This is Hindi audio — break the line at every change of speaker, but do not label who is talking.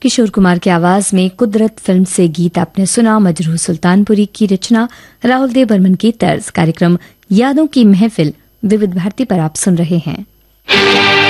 किशोर कुमार की आवाज में कुदरत फिल्म से गीत आपने सुना। मजरूह सुल्तानपुरी की रचना, राहुल देव बर्मन की तर्ज। कार्यक्रम यादों की महफिल विविध भारती पर आप सुन रहे हैं।